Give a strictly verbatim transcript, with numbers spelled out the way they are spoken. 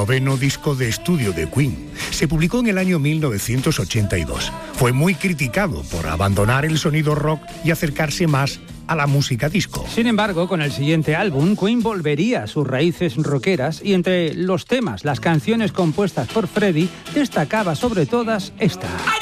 noveno disco de estudio de Queen. Se publicó en el año mil novecientos ochenta y dos. Fue muy criticado por abandonar el sonido rock y acercarse más a la música disco. Sin embargo, con el siguiente álbum, Queen volvería a sus raíces rockeras y entre los temas, las canciones compuestas por Freddie, destacaba sobre todas esta.